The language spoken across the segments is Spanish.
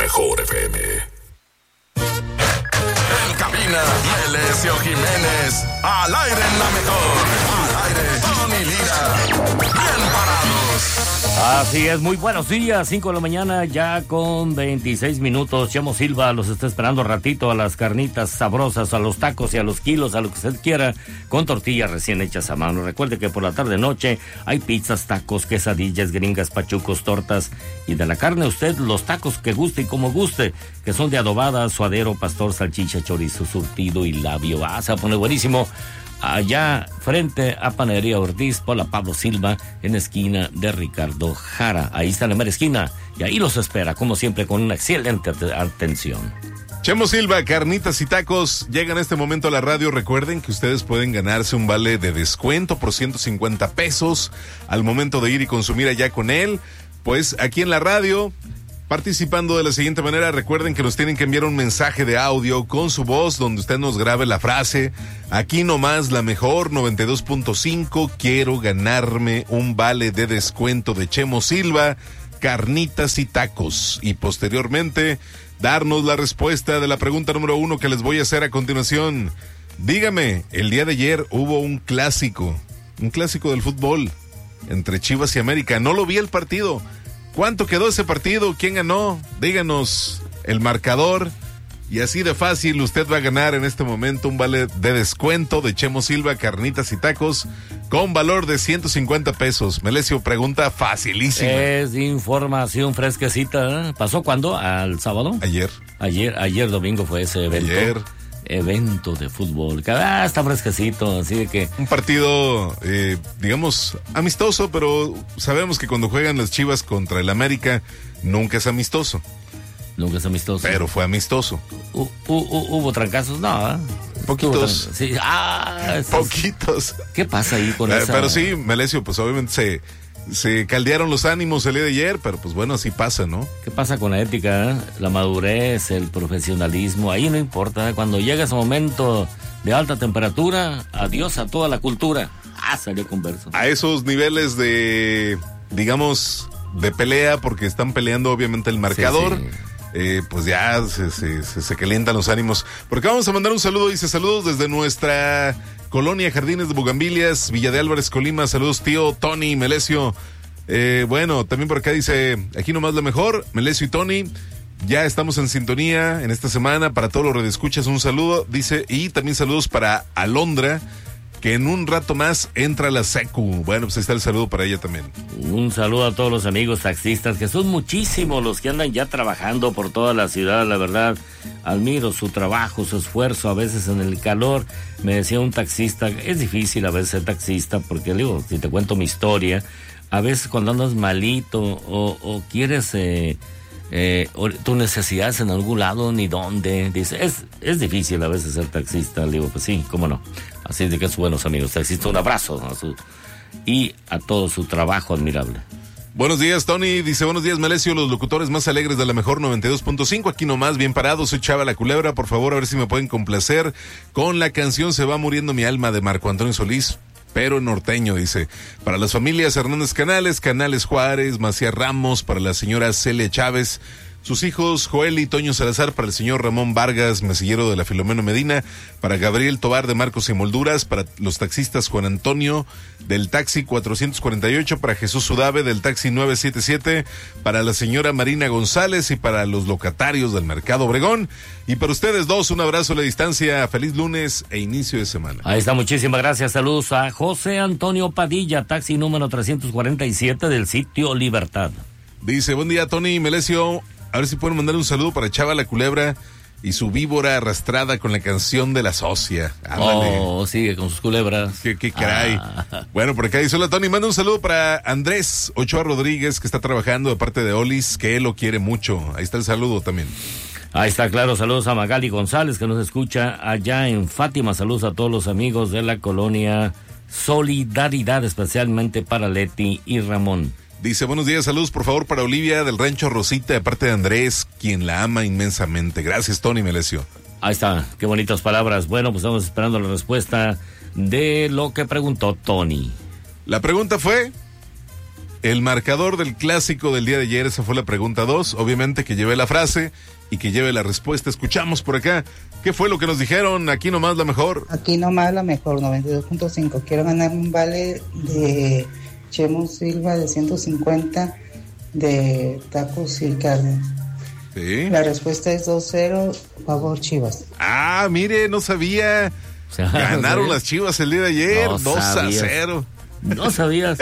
mejor FM. En cabina, Melesio Jiménez. Al aire en la mejor. Al aire, Tony Lira. Bien parados. Así es, muy buenos días, 5 de la mañana ya con 26 minutos. Chemo Silva los está esperando ratito a las carnitas sabrosas, a los tacos y a los kilos, a lo que usted quiera, con tortillas recién hechas a mano. Recuerde que por la tarde-noche hay pizzas, tacos, quesadillas, gringas, pachucos, tortas y de la carne usted los tacos que guste y como guste, que son de adobada, suadero, pastor, salchicha, chorizo, surtido y labio. Se va a poner buenísimo. Allá frente a Panadería Ortiz por la Pablo Silva en esquina de Ricardo Jara. Ahí está en la mera esquina y ahí los espera, como siempre, con una excelente atención. Chemo Silva, carnitas y tacos, llegan en este momento a la radio. Recuerden que ustedes pueden ganarse un vale de descuento por 150 pesos al momento de ir y consumir allá con él. Pues aquí en la radio, participando de la siguiente manera, recuerden que nos tienen que enviar un mensaje de audio con su voz donde usted nos grabe la frase: aquí nomás la mejor 92.5, quiero ganarme un vale de descuento de Chemo Silva, carnitas y tacos. Y posteriormente, darnos la respuesta de la pregunta número 1 que les voy a hacer a continuación. Dígame, el día de ayer hubo un clásico del fútbol entre Chivas y América. No lo vi el partido. ¿Cuánto quedó ese partido? ¿Quién ganó? Díganos el marcador. Y así de fácil, usted va a ganar en este momento un vale de descuento de Chemo Silva, carnitas y tacos, con valor de 150 pesos. Melesio, pregunta facilísima. Es información fresquecita. ¿Pasó cuándo? ¿Al sábado? Ayer domingo fue ese evento. Evento de fútbol. Está fresquecito, así de que... Un partido, digamos, amistoso, pero sabemos que cuando juegan las Chivas contra el América, nunca es amistoso. Pero fue amistoso. ¿Hubo trancazos? No, Poquitos. Sí. Poquitos. ¿Qué pasa ahí con esa...? Pero sí, Melesio, pues obviamente se caldearon los ánimos el día de ayer, pero pues bueno, así pasa, ¿no? ¿Qué pasa con la ética, la madurez, el profesionalismo? Ahí no importa, cuando llega ese momento de alta temperatura, adiós a toda la cultura. Salió converso. A esos niveles de, digamos, de pelea, porque están peleando obviamente el marcador. Sí. Pues ya se calientan los ánimos. Porque vamos a mandar un saludo, dice: saludos desde nuestra colonia Jardines de Bugambilias, Villa de Álvarez, Colima. Saludos, tío Tony, Melesio. Bueno, también por acá dice: aquí nomás la mejor, Melesio y Tony. Ya estamos en sintonía en esta semana. Para todos los radioescuchas, un saludo. Dice, y también saludos para Alondra, que en un rato más entra la secu. Bueno, pues ahí está el saludo para ella también. Un saludo a todos los amigos taxistas, que son muchísimos los que andan ya trabajando por toda la ciudad. La verdad, admiro su trabajo, su esfuerzo, a veces en el calor. Me decía un taxista, es difícil a veces ser taxista, porque digo, si te cuento mi historia, a veces cuando andas malito o quieres tus necesidades en algún lado, ni dónde, dice, es difícil a veces ser taxista. Le digo, pues sí, cómo no. Así de que sus buenos amigos taxistas, un abrazo y a todo su trabajo admirable. Buenos días, Tony. Dice, buenos días, Melesio, los locutores más alegres de la mejor 92.5. Aquí nomás, bien parados. Soy Chava la Culebra. Por favor, a ver si me pueden complacer con la canción Se va muriendo mi alma de Marco Antonio Solís, pero en norteño, dice. Para las familias Hernández Canales Juárez, Macías Ramos, para la señora Celia Chávez, sus hijos Joel y Toño Salazar, para el señor Ramón Vargas, mesillero de la Filomeno Medina, para Gabriel Tobar de Marcos y Molduras, para los taxistas Juan Antonio del taxi 448, para Jesús Udave del taxi 977, para la señora Marina González y para los locatarios del Mercado Obregón. Y para ustedes dos, un abrazo a la distancia, feliz lunes e inicio de semana. Ahí está, muchísimas gracias. Saludos a José Antonio Padilla, taxi número 347 del sitio Libertad. Dice, buen día, Tony y Melesio. A ver si pueden mandar un saludo para Chava la Culebra y su víbora arrastrada con la canción de la socia. Ándale. Sigue con sus culebras. Qué caray. Bueno, por acá dice, hola Tony, manda un saludo para Andrés Ochoa Rodríguez, que está trabajando de parte de Olis, que él lo quiere mucho. Ahí está el saludo también. Ahí está, claro. Saludos a Magali González, que nos escucha allá en Fátima. Saludos a todos los amigos de la colonia Solidaridad, especialmente para Leti y Ramón. Dice, buenos días, saludos por favor para Olivia del Rancho Rosita, de parte de Andrés, quien la ama inmensamente. Gracias, Tony Melesio. Ahí está, qué bonitas palabras. Bueno, pues estamos esperando la respuesta de lo que preguntó Tony. La pregunta fue, el marcador del clásico del día de ayer. Esa fue la pregunta 2. Obviamente que lleve la frase y que lleve la respuesta. Escuchamos por acá. ¿Qué fue lo que nos dijeron? Aquí nomás la mejor. Aquí nomás la mejor, 92.5. Quiero ganar un vale de Chemo Silva de 150 de tacos y carne. Sí. La respuesta es 2-0, favor Chivas. Ah, mire, no sabía. Ganaron las Chivas el día de ayer, No 2-0. ¿No sabías?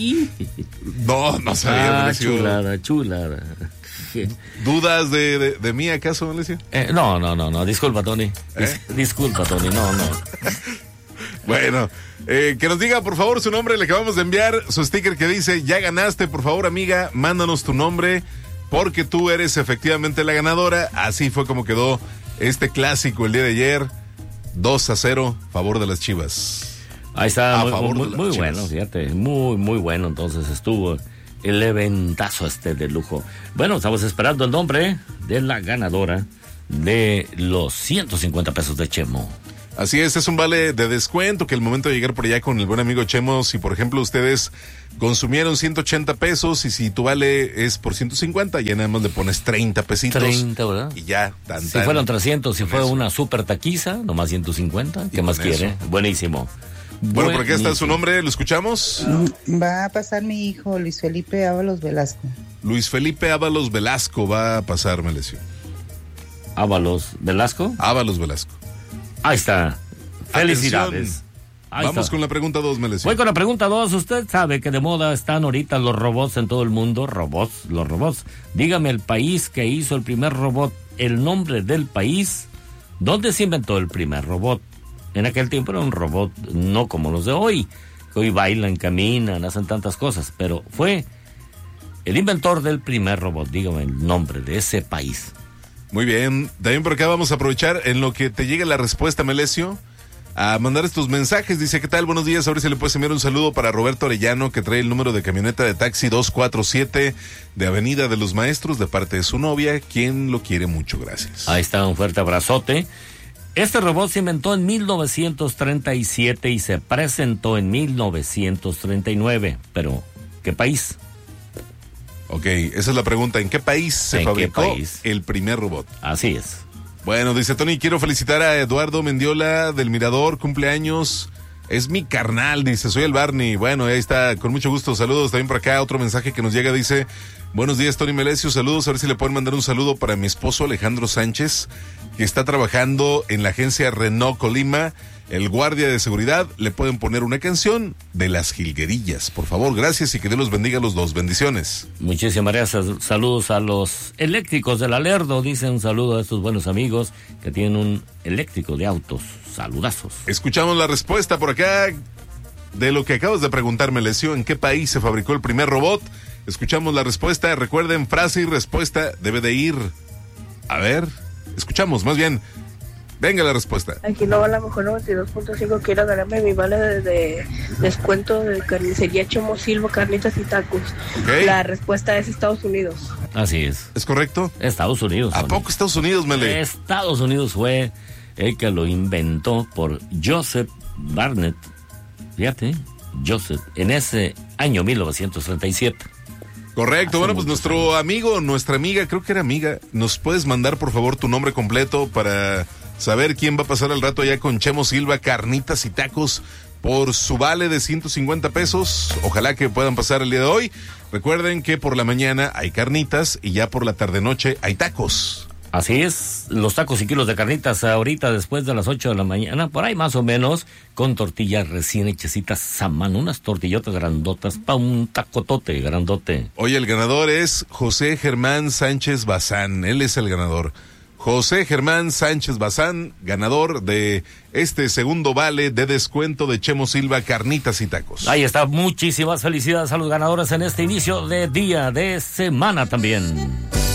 No sabía, Melesio. Chulada. ¿Dudas de mí acaso, Melesio? No, disculpa, Tony. Disculpa, Tony, no. Bueno, que nos diga por favor su nombre. Le acabamos de enviar su sticker que dice: ya ganaste. Por favor, amiga, mándanos tu nombre, porque tú eres efectivamente la ganadora. Así fue como quedó este clásico el día de ayer, 2-0, favor de las Chivas. Ahí está, muy bueno, fíjate, muy bueno. Entonces estuvo el eventazo de lujo. Bueno, estamos esperando el nombre de la ganadora de los 150 pesos de Chemo. Así es un vale de descuento que al momento de llegar por allá con el buen amigo Chemo, si por ejemplo ustedes consumieron 180 pesos y si tu vale es por 150, ya nada más le pones 30 pesitos. 30, ¿verdad? Y ya, Si fueron 300, si fue una super taquiza, nomás 150, ¿qué más quiere? Buenísimo. Bueno, por acá está su nombre, ¿lo escuchamos? Va a pasar mi hijo, Luis Felipe Ábalos Velasco. Luis Felipe Ábalos Velasco va a pasar, Melesio. ¿Ábalos Velasco? Ábalos Velasco. Ahí está. Felicidades. Vamos con la pregunta 2, Melesio. Voy con la pregunta 2. Usted sabe que de moda están ahorita los robots en todo el mundo. Los robots. Dígame el país que hizo el primer robot, el nombre del país. ¿Dónde se inventó el primer robot? En aquel tiempo era un robot, no como los de hoy, que hoy bailan, caminan, hacen tantas cosas, pero fue el inventor del primer robot. Dígame el nombre de ese país. Muy bien, también por acá vamos a aprovechar en lo que te llegue la respuesta, Melesio, a mandar estos mensajes. Dice: ¿qué tal? Buenos días, ahora si le puedes enviar un saludo para Roberto Arellano, que trae el número de camioneta de taxi 247 de Avenida de los Maestros, de parte de su novia, quien lo quiere mucho. Gracias. Ahí está, un fuerte abrazote. Este robot se inventó en 1937 y se presentó en 1939. Pero, ¿qué país? Ok, esa es la pregunta. ¿En qué país se fabricó el primer robot? Así es. Bueno, dice Tony: quiero felicitar a Eduardo Mendiola del Mirador, cumpleaños. Es mi carnal, dice, soy el Barney. Bueno, ahí está, con mucho gusto. Saludos también por acá. Otro mensaje que nos llega dice: buenos días, Tony Melesio, saludos. A ver si le pueden mandar un saludo para mi esposo Alejandro Sánchez, que está trabajando en la agencia Renault Colima, el guardia de seguridad. Le pueden poner una canción de Las Jilguerillas, por favor, gracias, y que Dios los bendiga a los dos. Bendiciones. Muchísimas gracias. Saludos a los eléctricos del Alerdo. Dice un saludo a estos buenos amigos que tienen un eléctrico de autos. Saludazos. Escuchamos la respuesta por acá de lo que acabas de preguntar, Melesio: ¿en qué país se fabricó el primer robot? Escuchamos la respuesta. Recuerden, frase y respuesta debe de ir. A ver, escuchamos, más bien. Venga la respuesta. Aquí no va la mejor 92.5. Quiero ganarme mi vale de descuento de carnicería Chemo Silva, carnitas y tacos. Okay. La respuesta es Estados Unidos. Así es. ¿Es correcto? Estados Unidos. ¿A poco Estados Unidos, Mele? Estados Unidos fue el que lo inventó por Joseph Barnett. Fíjate, Joseph, en ese año 1937. Correcto. Bueno, pues nuestro amigo, nuestra amiga, creo que era amiga, ¿nos puedes mandar por favor tu nombre completo para saber quién va a pasar al rato allá con Chemo Silva, carnitas y tacos, por su vale de 150 pesos? Ojalá que puedan pasar el día de hoy. Recuerden que por la mañana hay carnitas y ya por la tarde-noche hay tacos. Así es, los tacos y kilos de carnitas ahorita después de las 8 de la mañana, por ahí más o menos, con tortillas recién hechecitas a mano, unas tortillotas grandotas para un tacotote grandote. Oye, el ganador es José Germán Sánchez Bazán, él es el ganador. José Germán Sánchez Bazán, ganador de este segundo vale de descuento de Chemo Silva, carnitas y tacos. Ahí está, muchísimas felicidades a los ganadores en este inicio de día de semana también.